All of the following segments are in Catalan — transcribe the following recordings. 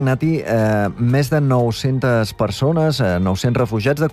Nati, més de 900 persones, 900 refugiats de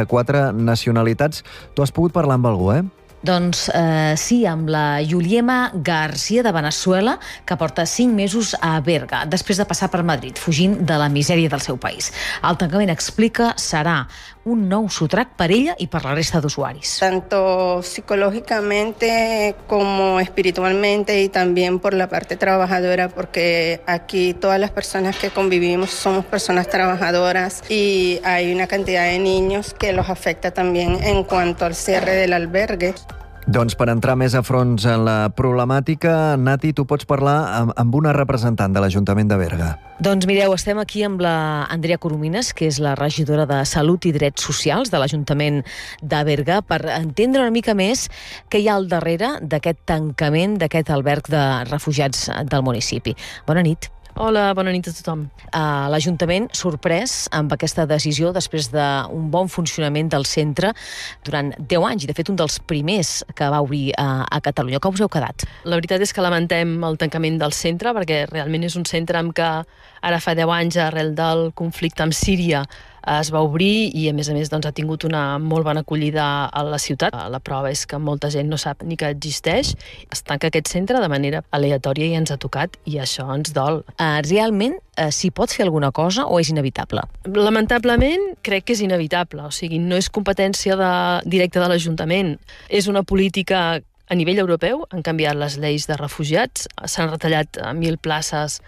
44 nacionalitats. Tu has pogut parlar amb algú, Doncs sí, amb la Yuliema García de Venezuela, que porta 5 mesos a Berga, després de passar per Madrid, fugint de la misèria del seu país. El tancament, explica, serà un nou sotrac per ella i per la resta d'usuaris. Tanto psicológicamente como espiritualmente y también por la parte trabajadora, porque aquí todas las personas que convivimos somos personas trabajadoras y hay una cantidad de niños que los afecta también en cuanto al cierre del albergue. Doncs per entrar més a fons en la problemàtica, Nati, tu pots parlar amb una representant de l'Ajuntament de Berga. Doncs mireu, estem aquí amb la Andrea Coromines, que és la regidora de Salut i Drets Socials de l'Ajuntament de Berga, per entendre una mica més què hi ha al darrere d'aquest tancament d'aquest alberg de refugiats del municipi. Bona nit. Hola, bona nit a tothom. L'Ajuntament sorprès amb aquesta decisió després d'un bon funcionament del centre durant 10 anys, i de fet un dels primers que va obrir a Catalunya. Com us heu quedat? La veritat és que lamentem el tancament del centre, perquè realment és un centre amb què ara fa 10 anys, arrel del conflicte amb Síria, es va obrir i a més doncs, ha tingut una molt bona acollida a la ciutat. La prova és que molta gent no sap ni que existeix. Es tanca aquest centre de manera aleatòria i ens ha tocat, i això ens dol. Realment s'hi pot fer alguna cosa o és inevitable? Lamentablement crec que és inevitable, o sigui, no és competència directa de l'Ajuntament. És una política a nivell europeu. Han canviat les lleis de refugiats, s'han retallat 1.000 places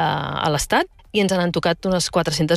a l'Estat, i ens han tocat unes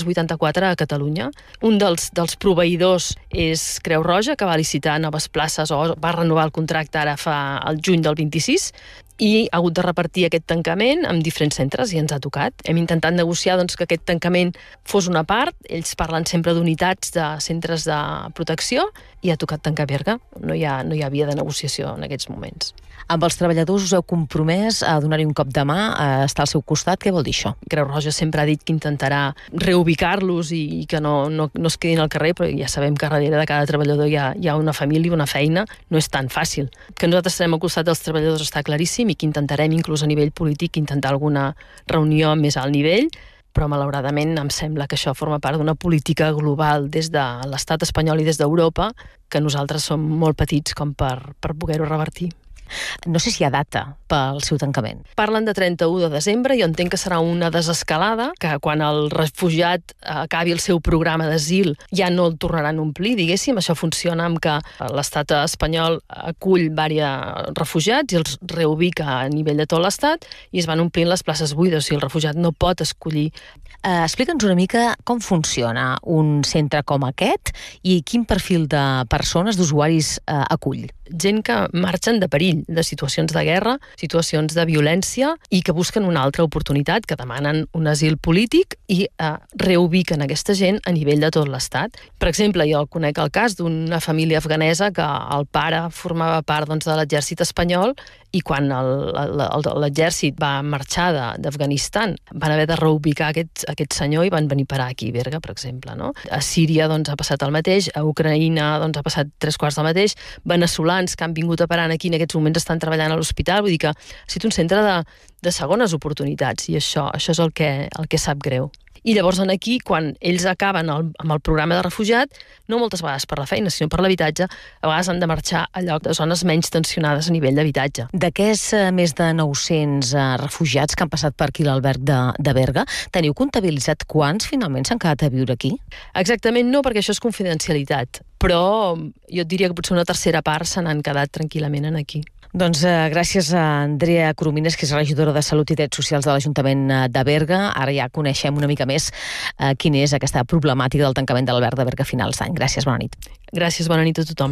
484 a Catalunya. Un dels proveïdors és Creu Roja, que va licitar noves places o va renovar el contracte ara fa el juny del 26, i ha hagut de repartir aquest tancament amb diferents centres i ens ha tocat. Hem intentat negociar que aquest tancament fos una part. Ells parlen sempre d'unitats de centres de protecció i ha tocat tancar Berga. No hi ha via de negociació en aquests moments. Amb els treballadors us heu compromès a donar-hi un cop de mà, a estar al seu costat. Què vol dir això? Creu Roja sempre ha dit que intentarà reubicar-los i que no es quedin al carrer, però ja sabem que darrere de cada treballador hi ha una família, una feina. No és tan fàcil. Que nosaltres estarem al costat dels treballadors està claríssim, i que intentarem, inclús a nivell polític, intentar alguna reunió més alt nivell, però malauradament em sembla que això forma part d'una política global des de l'estat espanyol i des d'Europa, que nosaltres som molt petits com per poder-ho revertir. No sé si hi ha data pel seu tancament. Parlen de 31 de desembre, jo entenc que serà una desescalada, que quan el refugiat acabi el seu programa d'asil ja no el tornaran a omplir, diguéssim. Això funciona amb que l'estat espanyol acull diversos refugiats i els reubica a nivell de tot l'estat i es van omplint les places buides, o sigui, el refugiat no pot escollir. Explica'ns una mica com funciona un centre com aquest i quin perfil de persones, d'usuaris, acull. Gent que marxen de perill, de situacions de guerra, situacions de violència, i que busquen una altra oportunitat, que demanen un asil polític i reubiquen aquesta gent a nivell de tot l'estat. Per exemple, jo conec el cas d'una família afganesa que el pare formava part de l'exèrcit espanyol, i quan l'exèrcit va marxar d'Afganistan van haver de reubicar aquest senyor i van venir a parar aquí a Berga, per exemple. A Síria ha passat el mateix, a Ucraïna ha passat 3/4 del mateix, veneçolans que han vingut a parar aquí en aquests moments estan treballant a l'hospital. Vull dir que ha estat un centre de segones oportunitats, i això és el que sap greu. I llavors aquí, quan ells acaben amb el programa de refugiat, no moltes vegades per la feina, sinó per l'habitatge, a vegades han de marxar a lloc de zones menys tensionades a nivell d'habitatge. D'aquests més de 900 refugiats que han passat per aquí l'alberg de Berga, teniu comptabilitzat quants finalment s'han quedat a viure aquí? Exactament no, perquè això és confidencialitat, però jo et diria que potser una tercera part se n'han quedat tranquil·lament aquí. Doncs gràcies a Andrea Coromines, que és regidora de Salut i Drets Socials de l'Ajuntament de Berga. Ara ja coneixem una mica més quina és aquesta problemàtica del tancament de l'alberg de Berga a finals d'any. Gràcies, bona nit. Gràcies, bona nit a tothom.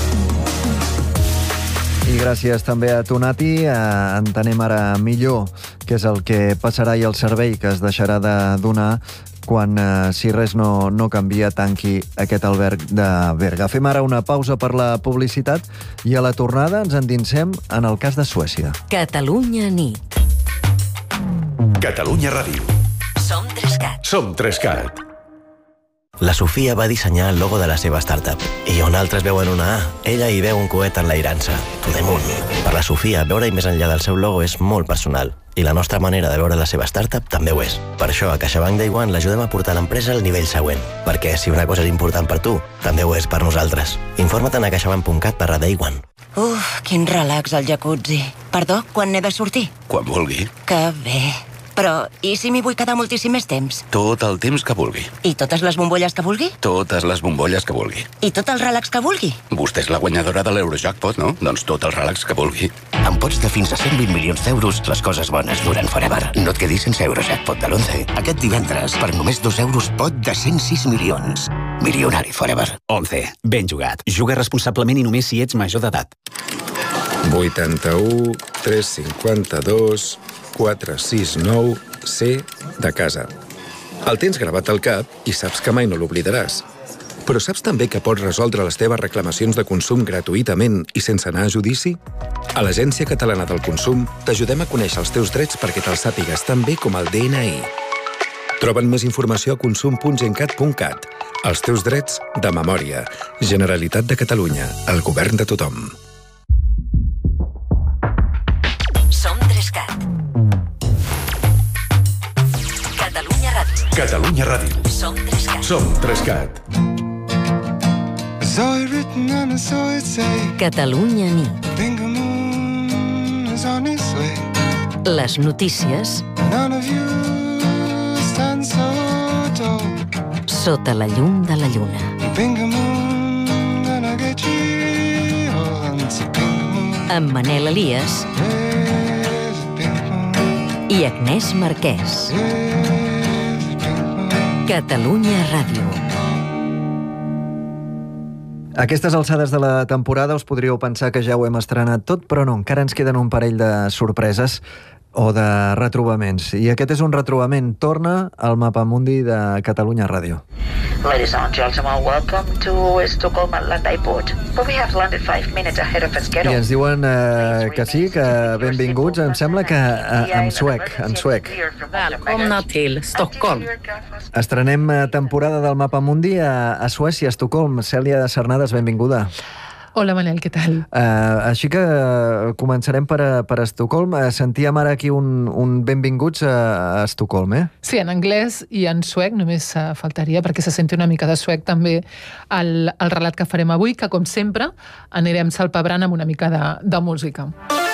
I gràcies també a tu, Nati. Entenem ara millor què és el que passarà i el servei que es deixarà de donar quan, si res no canvia, tanqui aquest alberg de Berga. Fem ara una pausa per la publicitat i a la tornada ens endinsem en el cas de Suècia. Catalunya nit. Catalunya Ràdio. Som 3CAT. Som 3CAT. La Sofia va dissenyar el logo de la seva startup i on altres veuen una A, ella hi veu un coet enlairant-se, to the moon. Per la Sofia, veure-hi més enllà del seu logo és molt personal I la nostra manera de veure la seva startup també ho és. Per això, a CaixaBank Day One l'ajudem a portar l'empresa al nivell següent. Perquè si una cosa és important per tu, també ho és per nosaltres. Informa't a caixabank.cat/Day One. Quin relax al jacuzzi. Perdó, quan n'he de sortir? Quan vulgui. Que bé. Però, i si m'hi vull quedar moltíssim més temps? Tot el temps que vulgui. I totes les bombolles que vulgui? Totes les bombolles que vulgui. I tot el relax que vulgui? Vostè és la guanyadora de l'Eurojackpot, no? Doncs tot el relax que vulgui. Amb pots de fins a 120 milions d'euros, les coses bones duren forever. No et quedis sense Eurojackpot de l'11. Aquest divendres, per només 2 euros, pot de 106 milions. Milionari forever. 11. Ben jugat. Juga responsablement i només si ets major d'edat. 81 352 469 C de casa. El tens gravat al cap i saps que mai no l'oblidaràs. Però saps també que pots resoldre les teves reclamacions de consum gratuïtament i sense anar a judici? A l'Agència Catalana del Consum t'ajudem a conèixer els teus drets perquè te'ls sàpigues tan bé com el DNI. Troben més informació a consum.gencat.cat. Els teus drets de memòria. Generalitat de Catalunya. El govern de tothom. Som 3CAT. Catalunya Ràdio. Catalunya Ràdio. Som 3CAT. Som 3CAT. Catalunya nit. Les notícies sota la llum de la lluna. Amb Manel Elias i Agnès Marquès. Catalunya Ràdio. A aquestes alçades de la temporada us podríeu pensar que ja ho hem estrenat tot, però no, encara ens queden un parell de sorpreses o de retrobaments. I aquest és un retrobament. Torna al Mapamundi de Catalunya Ràdio. Ladies and gentlemen, welcome to Stockholm Atlanta Airport. But we have landed 5 minutes ahead of schedule. I ens diuen que sí, que benvinguts. Em sembla que en suec. Välkomna till Stockholm. Estrenem temporada del Mapamundi a Suècia, a Estocolm. Cèlia Cernades, benvinguda. Hola, Manel, què tal? Així que començarem per Estocolm. Sentíem ara aquí un benvinguts a Estocolm, eh? Sí, en anglès i en suec només faltaria, perquè se senti una mica de suec també el relat que farem avui, que com sempre anirem salpebrant amb una mica de música.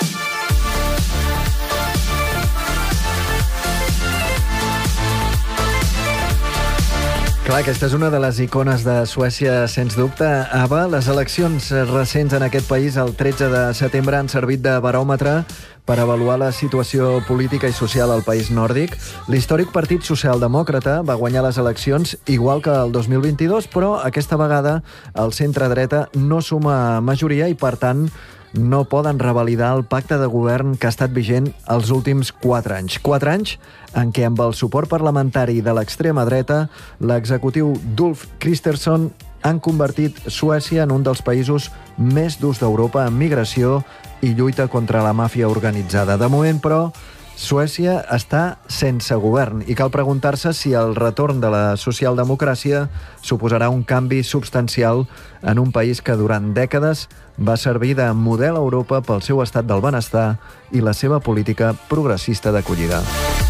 Clar, aquesta és una de les icones de Suècia, sens dubte. ABBA, les eleccions recents en aquest país el 13 de setembre han servit de baròmetre per avaluar la situació política i social al país nòrdic. L'històric Partit Socialdemòcrata va guanyar les eleccions igual que el 2022, però aquesta vegada el centre-dreta no suma majoria i, per tant, no poden revalidar el pacte de govern que ha estat vigent els últims 4 anys. 4 anys en què, amb el suport parlamentari de l'extrema dreta, l'executiu d'Ulf Kristersson han convertit Suècia en un dels països més durs d'Europa en migració i lluita contra la màfia organitzada. De moment, però, Suècia està sense govern i cal preguntar-se si el retorn de la socialdemocràcia suposarà un canvi substancial en un país que durant dècades va servir de model a Europa pel seu estat del benestar i la seva política progressista d'acollida.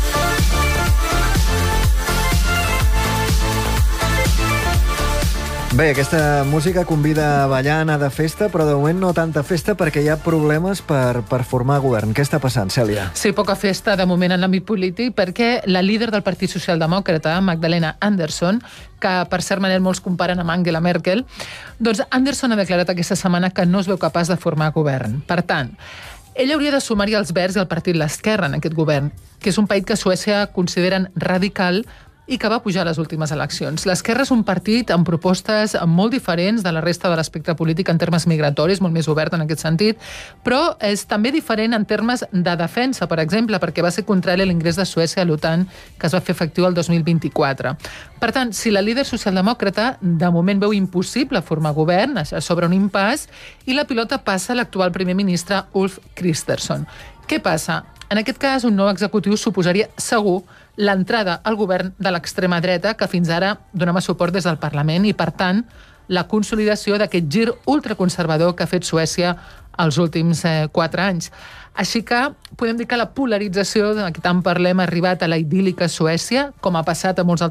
Bé, aquesta música convida a ballar, anar de festa, però de moment no tanta festa perquè hi ha problemes per formar govern. Què està passant, Cèlia? Sí, poca festa de moment en l'àmbit polític perquè la líder del Partit Socialdemòcrata, Magdalena Andersson, que per cert, Manel, molts comparen amb Angela Merkel, doncs Andersson ha declarat aquesta setmana que no es veu capaç de formar govern. Per tant, ella hauria de sumar-hi els Verds i el Partit l'Esquerra en aquest govern, que és un país que Suècia consideren radical i que va pujar a les últimes eleccions. L'Esquerra és un partit amb propostes molt diferents de la resta de l'espectre polític en termes migratoris, molt més obert en aquest sentit, però és també diferent en termes de defensa, per exemple, perquè va ser contrari a l'ingrés de Suècia a l'OTAN, que es va fer efectiu el 2024. Per tant, si la líder socialdemòcrata de moment veu impossible formar govern, això s'obre un impàs, i la pilota passa a l'actual primer ministre Ulf Kristersson. Què passa? En aquest cas, un nou executiu suposaria segur l'entrada al govern de l'extrema dreta, que fins ara donava suport des del Parlament, i, per tant, la consolidació d'aquest gir ultraconservador que ha fet Suècia els últims 4 anys. Així que podem dir que la polarització, de què tant parlem, ha arribat a la idíl·lica Suècia, com ha passat a molts